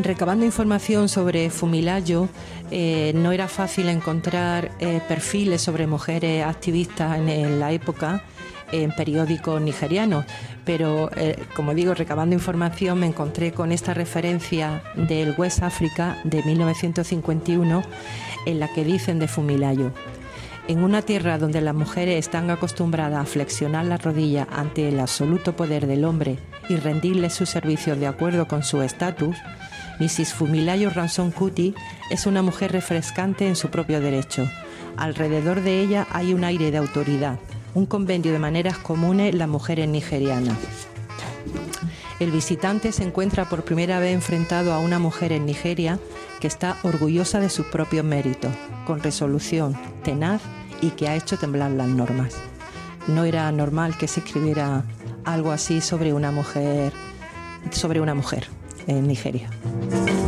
Recabando información sobre Fumilayo, no era fácil encontrar perfiles sobre mujeres activistas en la época en periódicos nigerianos, pero como digo, recabando información me encontré con esta referencia del West Africa de 1951 en la que dicen de Fumilayo: en una tierra donde las mujeres están acostumbradas a flexionar las rodillas ante el absoluto poder del hombre y rendirle sus servicios de acuerdo con su estatus, Mrs. Fumilayo Ransome Kuti es una mujer refrescante en su propio derecho. Alrededor de ella hay un aire de autoridad, un compendio de maneras comunes las mujeres nigerianas. El visitante se encuentra por primera vez enfrentado a una mujer en Nigeria que está orgullosa de sus propios méritos, con resolución, tenaz y que ha hecho temblar las normas. No era normal que se escribiera algo así sobre una mujer en Nigeria.